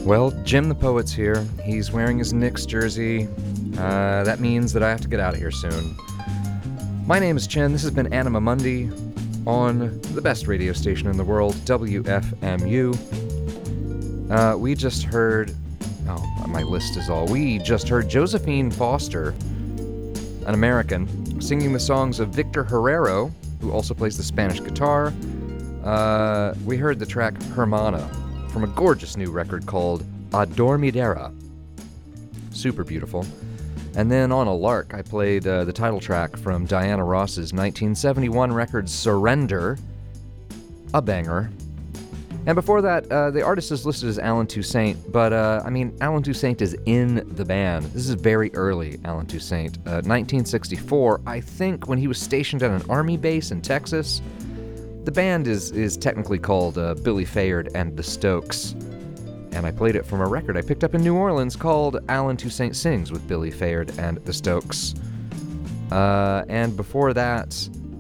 Well, Jim the Poet's here. He's wearing his Knicks jersey. That means that I have to get out of here soon. My name is Chen. This has been Anima Mundi on the best radio station in the world, WFMU. We just heard... Oh, my list is all. We just heard Josephine Foster, an American, singing the songs of Victor Herrero, who also plays the Spanish guitar. We heard the track Hermana from a gorgeous new record called Adormidera. Super beautiful. And then on a lark, I played the title track from Diana Ross's 1971 record Surrender, a banger. And before that, the artist is listed as Alan Toussaint, but Alan Toussaint is in the band. This is very early Alan Toussaint. 1964, I think, when he was stationed at an army base in Texas. The band is technically called Billy Fayard and the Stokes, and I played it from a record I picked up in New Orleans called Alan Toussaint Sings with Billy Fayard and the Stokes. And before that,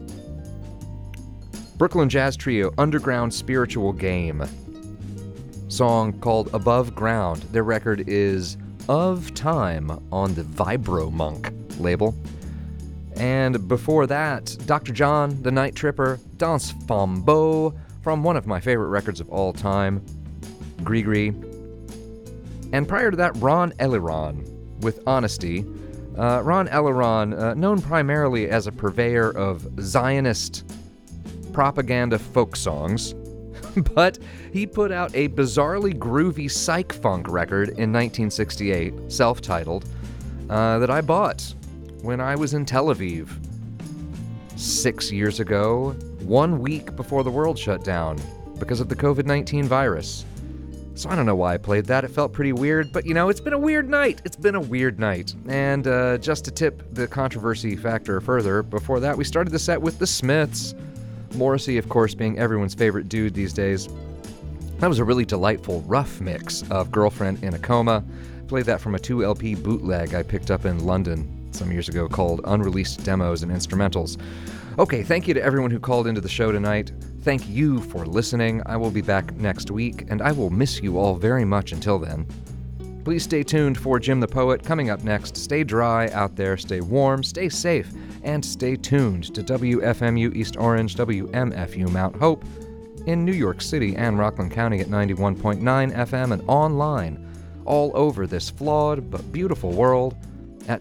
Brooklyn Jazz Trio, Underground Spiritual Game, song called Above Ground. Their record is Of Time on the Vibro-Monk label. And before that, Dr. John, the Night Tripper, Danse Flambeau, from one of my favorite records of all time, Grigri. And prior to that, Ron Eliron with Honesty. Ron Eliron, known primarily as a purveyor of Zionist propaganda folk songs, but he put out a bizarrely groovy psych funk record in 1968, self-titled, that I bought when I was in Tel Aviv 6 years ago, 1 week before the world shut down because of the COVID-19 virus. So I don't know why I played that. It felt pretty weird, but it's been a weird night. It's been a weird night. And just to tip the controversy factor further, before that we started the set with the Smiths. Morrissey, of course, being everyone's favorite dude these days. That was a really delightful, rough mix of Girlfriend in a Coma. Played that from a 2 LP bootleg I picked up in London some years ago called Unreleased Demos and Instrumentals. Okay, thank you to everyone who called into the show tonight. Thank you for listening. I will be back next week, and I will miss you all very much until then. Please stay tuned for Jim the Poet coming up next. Stay dry out there, stay warm, stay safe, and stay tuned to WFMU East Orange, WMFU Mount Hope in New York City and Rockland County at 91.9 FM and online all over this flawed but beautiful world at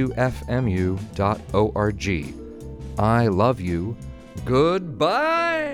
WFMU.org. I love you. Goodbye!